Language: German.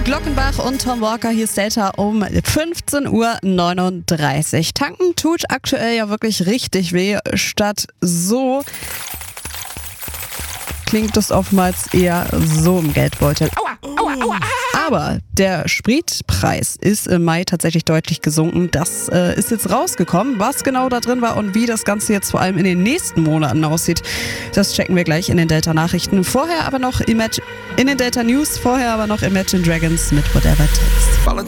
Glockenbach und Tom Walker, hier ist Delta um 15:39 Uhr. Tanken tut aktuell ja wirklich richtig weh. Statt so klingt es oftmals eher so im Geldbeutel. Aua, aua, aua. Aber der Spritpreis ist im Mai tatsächlich deutlich gesunken. Das ist jetzt rausgekommen. Was genau da drin war und wie das Ganze jetzt vor allem in den nächsten Monaten aussieht, das checken wir gleich in den Delta-Nachrichten. Vorher aber noch in den Delta News, Imagine Dragons mit Whatever It Takes.